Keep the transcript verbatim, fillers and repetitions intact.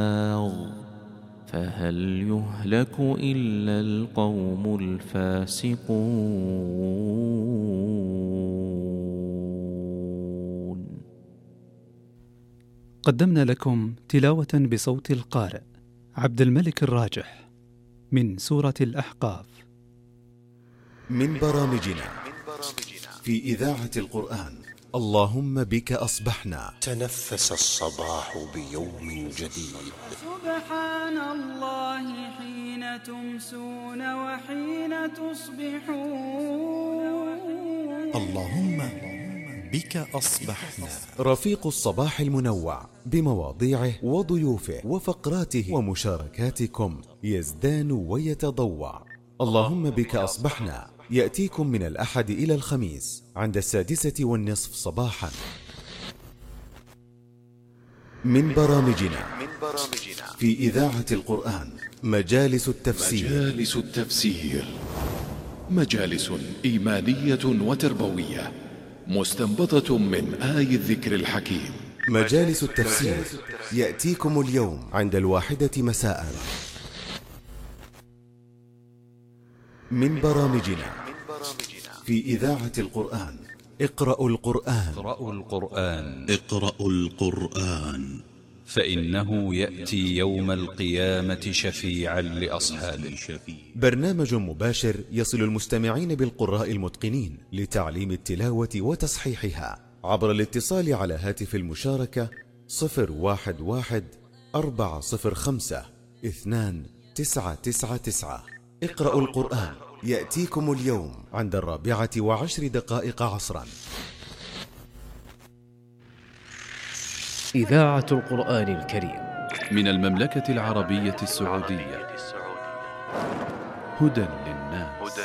فهل يهلك إلا القوم الفاسقون. قدمنا لكم تلاوة بصوت القارئ عبد الملك الراجح من سورة الأحقاف من برامجنا في إذاعة القرآن. اللهم بك أصبحنا. تنفس الصباح بيوم جديد. سبحان الله حين تمسون وحين تصبحون. اللهم بك أصبحنا. رفيق الصباح المنوع بمواضيعه وضيوفه وفقراته ومشاركاتكم يزدان ويتضوع. اللهم بك أصبحنا يأتيكم من الأحد إلى الخميس عند السادسة والنصف صباحا. من برامجنا في إذاعة القرآن مجالس التفسير. مجالس التفسير مجالس إيمانية وتربوية مستنبطة من آي الذكر الحكيم. مجالس التفسير يأتيكم اليوم عند الواحدة مساء. من برامجنا في إذاعة القرآن. اقرأوا القرآن. اقرأوا القرآن اقرأوا القرآن فإنه يأتي يوم القيامة شفيعا لأصحابه. برنامج مباشر يصل المستمعين بالقراء المتقنين لتعليم التلاوة وتصحيحها عبر الاتصال على هاتف المشاركة صفر واحد واحد أربعة صفر خمسة اثنان تسعة تسعة تسعة. اقرأوا القرآن يأتيكم اليوم عند الرابعة وعشر دقائق عصرا. إذاعة القرآن الكريم من المملكة العربية السعودية. هدى للناس.